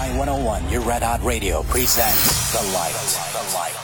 My 101, your Red Hot Radio presents The Light.